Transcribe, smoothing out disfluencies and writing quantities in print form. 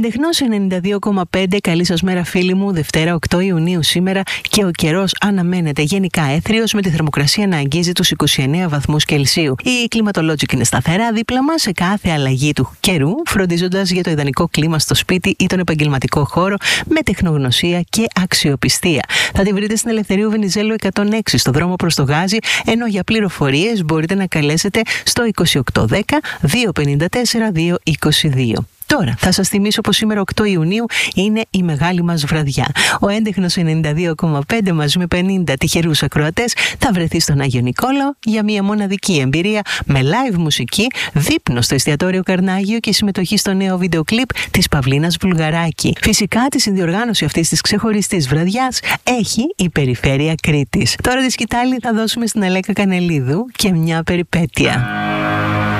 Εντεχνώς 92,5. Καλή σας μέρα, φίλοι μου. Δευτέρα 8 Ιουνίου σήμερα και ο καιρός αναμένεται γενικά έθριος με τη θερμοκρασία να αγγίζει τους 29 βαθμούς Κελσίου. Η κλιματολόγικη είναι σταθερά δίπλα μας σε κάθε αλλαγή του καιρού, φροντίζοντας για το ιδανικό κλίμα στο σπίτι ή τον επαγγελματικό χώρο με τεχνογνωσία και αξιοπιστία. Θα τη βρείτε στην Ελευθερίου Βενιζέλου 106 στο δρόμο προς το Γάζι, ενώ για πληροφορίες μπορείτε να καλέσετε στο 2810 254 222. Τώρα, θα σας θυμίσω πως σήμερα 8 Ιουνίου είναι η μεγάλη μας βραδιά. Ο έντεχνος 92,5 μαζί με 50 τυχερούς ακροατές θα βρεθεί στον Άγιο Νικόλαο για μια μοναδική εμπειρία με live μουσική, δείπνο στο εστιατόριο Καρνάγιο και συμμετοχή στο νέο βίντεο κλιπ της Παυλίνας Βουλγαράκη. Φυσικά, τη συνδιοργάνωση αυτής της ξεχωριστής βραδιάς έχει η Περιφέρεια Κρήτης. Τώρα τη σκητάλη θα δώσουμε στην Αλέκα Κανελίδου και μια περιπέτεια.